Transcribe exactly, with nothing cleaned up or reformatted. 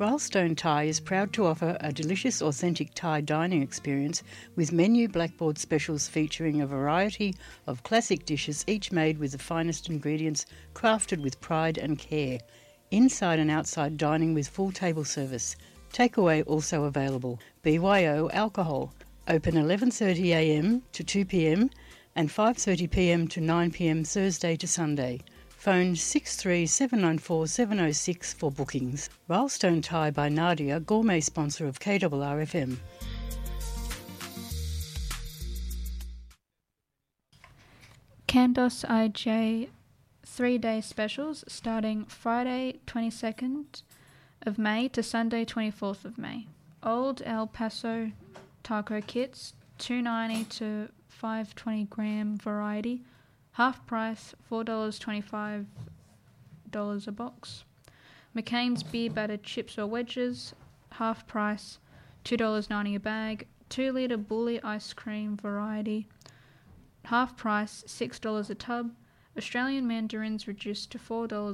Rylestone Thai is proud to offer a delicious authentic Thai dining experience with menu blackboard specials featuring a variety of classic dishes, each made with the finest ingredients, crafted with pride and care. Inside and outside dining with full table service. Takeaway also available. B Y O alcohol. Open eleven thirty a m to two p m and five thirty p m to nine p m Thursday to Sunday. Phone six three seven nine four seven oh six for bookings. Rylestone Thai by Nadia, gourmet sponsor of K R R F M. Candos I J three-day specials starting Friday twenty-second of May to Sunday twenty-fourth of May. Old El Paso taco kits, two ninety to five twenty gram variety, half price, four dollars twenty-five a box. McCain's beer battered chips or wedges, half price, two dollars ninety a bag. two litre bully ice cream variety, half price, six dollars a tub. Australian mandarins reduced to four dollars